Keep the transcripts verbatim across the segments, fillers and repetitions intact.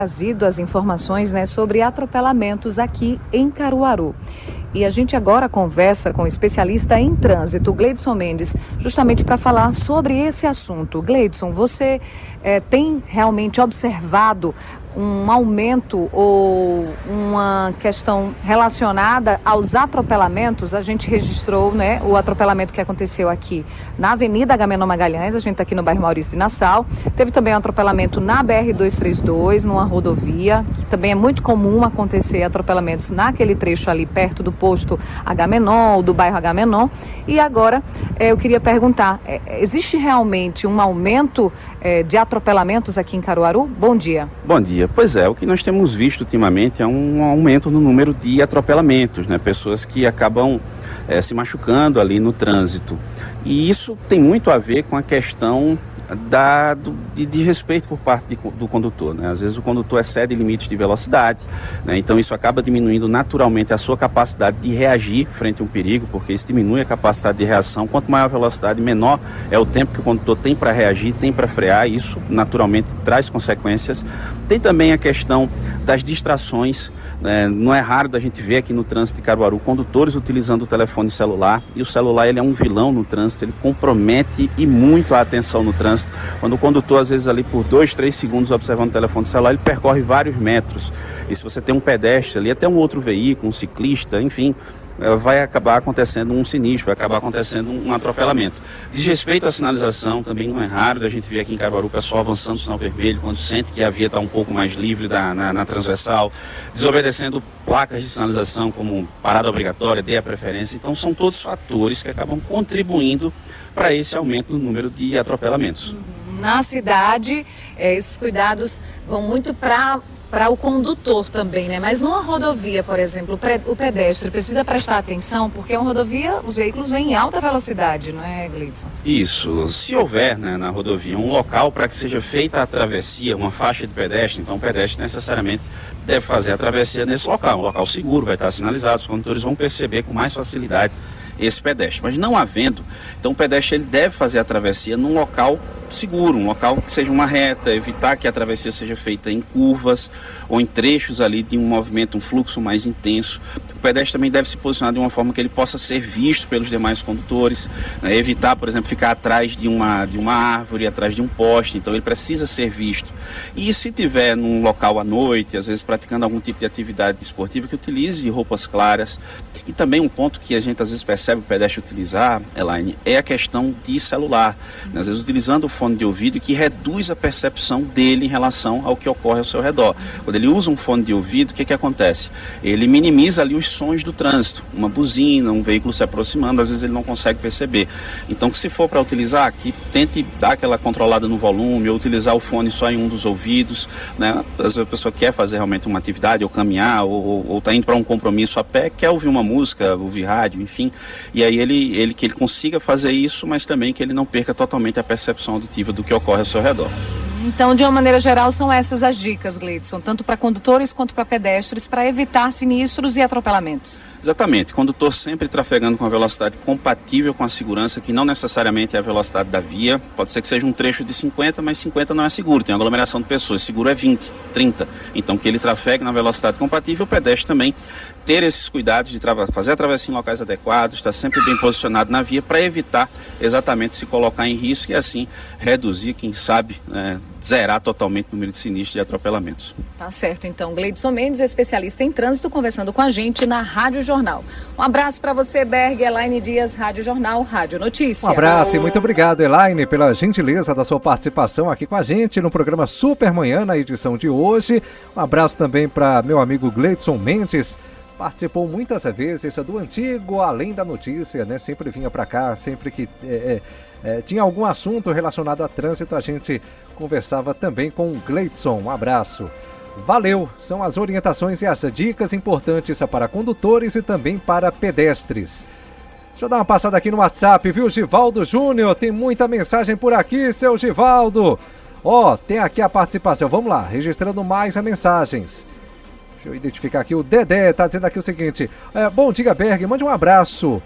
trazido as informações, né, sobre atropelamentos aqui em Caruaru. E a gente agora conversa com o especialista em trânsito, Gleidson Mendes, justamente para falar sobre esse assunto. Gleidson, você eh, tem realmente observado um aumento ou uma questão relacionada aos atropelamentos? A gente registrou, né, o atropelamento que aconteceu aqui na Avenida Agamenon Magalhães, a gente está aqui no bairro Maurício de Nassau. Teve também um atropelamento na B R duzentos e trinta e dois, numa rodovia, que também é muito comum acontecer atropelamentos naquele trecho ali perto do posto Agamenon, ou do bairro Agamenon. E agora eh, eu queria perguntar, eh, existe realmente um aumento eh, de atropelamentos aqui em Caruaru? Bom dia. Bom dia. Pois é, o que nós temos visto ultimamente é um aumento no número de atropelamentos, né? Pessoas que acabam é, se machucando ali no trânsito. E isso tem muito a ver com a questão da, do, de, de respeito por parte de, do condutor, né? Às vezes o condutor excede limites de velocidade, né? Então isso acaba diminuindo naturalmente a sua capacidade de reagir frente a um perigo, porque isso diminui a capacidade de reação. Quanto maior a velocidade, menor é o tempo que o condutor tem para reagir, tem para frear, e isso naturalmente traz consequências. Tem também a questão das distrações, né? Não é raro da gente ver aqui no trânsito de Caruaru condutores utilizando o telefone celular, e o celular ele é um vilão no trânsito, ele compromete e muito a atenção no trânsito. Quando o condutor, às vezes ali por dois, três segundos observando o telefone celular, ele percorre vários metros, e se você tem um pedestre ali, até um outro veículo, um ciclista, enfim, vai acabar acontecendo um sinistro, vai acabar acontecendo um atropelamento. Diz respeito à sinalização, também não é raro da gente ver aqui em Caruaru o pessoal avançando no sinal vermelho, quando sente que a via está um pouco mais livre da, na, na transversal, desobedecendo placas de sinalização como parada obrigatória, dê a preferência. Então são todos fatores que acabam contribuindo para esse aumento no número de atropelamentos. Na cidade, esses cuidados vão muito para... para o condutor também, né? Mas numa rodovia, por exemplo, o pedestre precisa prestar atenção, porque é uma rodovia, os veículos vêm em alta velocidade, não é, Gleidson? Isso. Se houver, né, na rodovia um local para que seja feita a travessia, uma faixa de pedestre, então o pedestre necessariamente deve fazer a travessia nesse local, um local seguro, vai estar sinalizado, os condutores vão perceber com mais facilidade esse pedestre. Mas não havendo, então o pedestre ele deve fazer a travessia num local seguro, um local que seja uma reta, evitar que a travessia seja feita em curvas ou em trechos ali de um movimento, um fluxo mais intenso. O pedestre também deve se posicionar de uma forma que ele possa ser visto pelos demais condutores, né? Evitar, por exemplo, ficar atrás de uma, de uma árvore, atrás de um poste, então ele precisa ser visto. E se tiver num local à noite, às vezes praticando algum tipo de atividade esportiva, que utilize roupas claras. E também um ponto que a gente às vezes percebe o pedestre utilizar, Elaine, é a questão de celular, né? Às vezes utilizando o fone de ouvido, que reduz a percepção dele em relação ao que ocorre ao seu redor. Quando ele usa um fone de ouvido, o que que acontece? Ele minimiza ali os sons do trânsito, uma buzina, um veículo se aproximando, às vezes ele não consegue perceber. Então, que se for para utilizar aqui, tente dar aquela controlada no volume, ou utilizar o fone só em um dos ouvidos, né? Às vezes a pessoa quer fazer realmente uma atividade, ou caminhar, ou está indo para um compromisso a pé, quer ouvir uma música, ouvir rádio, enfim, e aí ele, ele que ele consiga fazer isso, mas também que ele não perca totalmente a percepção auditiva do que ocorre ao seu redor. Então, de uma maneira geral, são essas as dicas, Gleidson, tanto para condutores quanto para pedestres, para evitar sinistros e atropelamentos. Exatamente, condutor sempre trafegando com a velocidade compatível com a segurança, que não necessariamente é a velocidade da via. Pode ser que seja um trecho de cinquenta, mas cinquenta não é seguro, tem uma aglomeração de pessoas, seguro é vinte, trinta. Então que ele trafegue na velocidade compatível, o pedestre também ter esses cuidados de fazer a travessia em locais adequados, estar sempre bem posicionado na via para evitar exatamente se colocar em risco e assim reduzir, quem sabe, né, zerar totalmente o número de sinistros e atropelamentos. Tá certo, então. Gleidson Mendes, especialista em trânsito, conversando com a gente na Rádio Jornal. Um abraço para você, Berg, Elaine Dias, Rádio Jornal, Rádio Notícia. Um abraço e muito obrigado, Elaine, pela gentileza da sua participação aqui com a gente no programa Super Manhã, na edição de hoje. Um abraço também para meu amigo Gleidson Mendes, participou muitas vezes do antigo Além da Notícia, né? Sempre vinha para cá, sempre que é, é, é, tinha algum assunto relacionado a trânsito, a gente conversava também com o Gleidson. Um abraço. Valeu! São as orientações e as dicas importantes para condutores e também para pedestres. Deixa eu dar uma passada aqui no WhatsApp, viu, Givaldo Júnior? Tem muita mensagem por aqui, seu Givaldo. Ó, tem aqui a participação. Vamos lá, registrando mais as mensagens. Deixa eu identificar aqui, o Dedé tá dizendo aqui o seguinte. É, bom dia, Berg, mande um abraço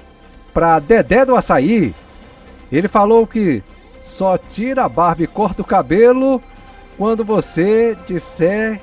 pra Dedé do Açaí. Ele falou que só tira a barba e corta o cabelo quando você disser